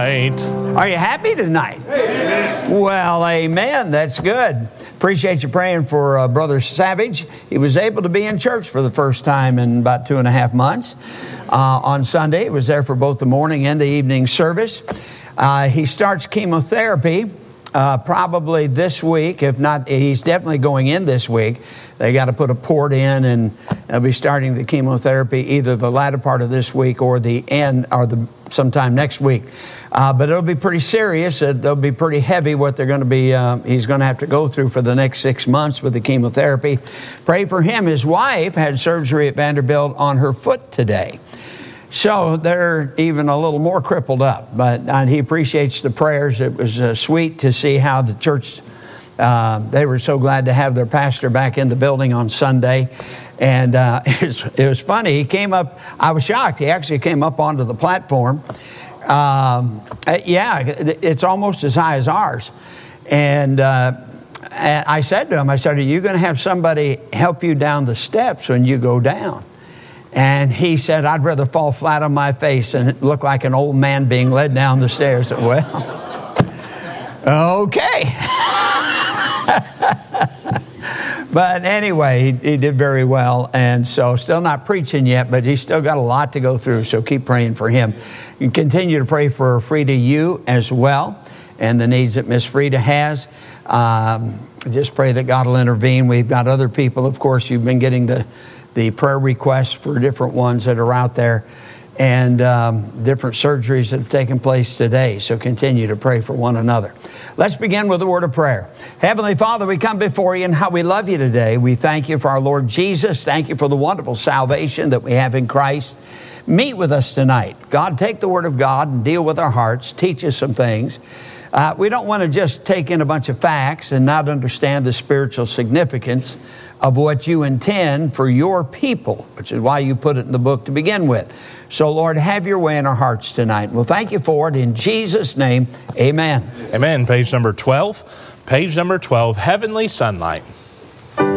tonight. Are you happy tonight? Amen. Well, amen. That's good. Appreciate you praying for Brother Savage. He was able to be in church for the first time in about 2.5 months. On Sunday, he was there for both the morning and the evening service. He starts chemotherapy probably this week. If not, he's definitely going in this week. They got to put a port in, and they'll be starting the chemotherapy either the latter part of this week or the end or sometime next week. But it'll be pretty serious. It'll be pretty heavy what they're going to be. He's going to have to go through for the next 6 months with the chemotherapy. Pray for him. His wife had surgery at Vanderbilt on her foot today. So they're even a little more crippled up, but he appreciates the prayers. It was sweet to see how the church, they were so glad to have their pastor back in the building on Sunday. And it was funny. He came up, I was shocked. He actually came up onto the platform. It's almost as high as ours. And I said to him, are you going to have somebody help you down the steps when you go down? And he said, I'd rather fall flat on my face and look like an old man being led down the stairs. Well, okay. But anyway, he did very well. And so still not preaching yet, but he's still got a lot to go through. So keep praying for him. You continue to pray for Frida Yu as well and the needs that Miss Frida has. Just pray that God will intervene. We've got other people, of course, you've been getting the prayer requests for different ones that are out there and different surgeries that have taken place today. So continue to pray for one another. Let's begin with a word of prayer. Heavenly Father, we come before you and how we love you today. We thank you for our Lord Jesus. Thank you for the wonderful salvation that we have in Christ. Meet with us tonight. God, take the word of God and deal with our hearts. Teach us some things. We don't want to just take in a bunch of facts and not understand the spiritual significance of what you intend for your people, which is why you put it in the book to begin with. So, Lord, have your way in our hearts tonight. We'll thank you for it in Jesus' name. Amen. Amen. Page number 12. Page number 12, Heavenly Sunlight.